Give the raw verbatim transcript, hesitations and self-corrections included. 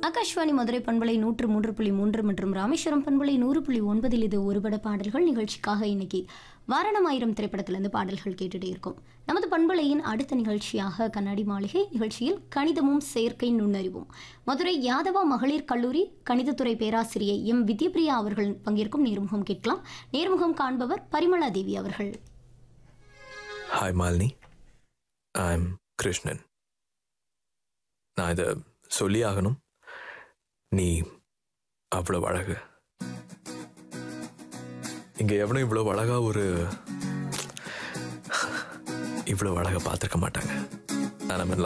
ஆகாஷ்வாணி மதுரை பண்பலை நூற்று மூன்று புள்ளி மூன்று மற்றும் ராமேஸ்வரம் பண்பலை நூறு புள்ளி ஒன்பதில் இது ஒருபட பாடல்கள் நிகழ்ச்சிக்காக இன்னைக்கு வாரணமாயிரம் திரைப்படத்திலிருந்து பாடல்கள் கேட்டுட்டே இருக்கும். நமது பண்பலையின் அடுத்த நிகழ்ச்சியாக கண்ணாடி மாளிகை நிகழ்ச்சியில் கணிதமும் செயற்கை நுண்ணறிவும் மதுரை யாதவா மகளிர் கல்லூரி கணிதத்துறை பேராசிரியை எம் வித்யபிரியா அவர்கள் பங்கேற்கும் நேர்முகம் கேட்கலாம். நேர்முகம் காண்பவர் பரிமளா தேவி அவர்கள். Hi Malini, I am Krishnan. நான் இதை சொல்லி ஆகணும். நீ அவ்வளவு அழகு. இங்க எவனும் இவ்வளவு அழகா ஒரு இவ்வளவு அழகா பார்த்துருக்க மாட்டாங்க. நான்